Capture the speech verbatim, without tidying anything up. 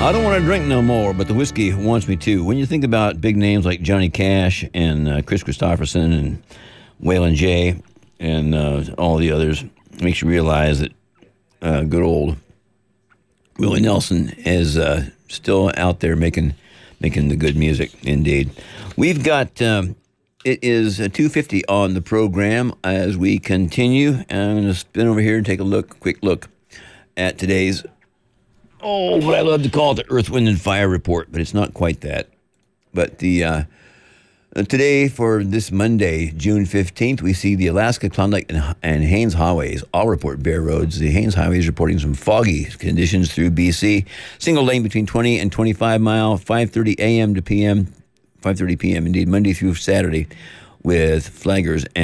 I don't want to drink no more, but the whiskey wants me to. When you think about big names like Johnny Cash and uh, Chris Christopherson and Waylon J and uh, all the others, it makes you realize that uh, good old Willie Nelson is uh, still out there making making the good music, indeed. We've got, um, it is two fifty on the program as we continue. I'm going to spin over here and take a look, quick look at today's, oh, what I love to call it the Earth, Wind, and Fire Report, but it's not quite that. But the uh, today, for this Monday, June fifteenth, we see the Alaska, Klondike, and, and Haines highways all report bare roads. The Haines highway is reporting some foggy conditions through B C. Single lane between twenty and twenty-five mile, five thirty a.m. to p m, five thirty p m, indeed, Monday through Saturday, with flaggers and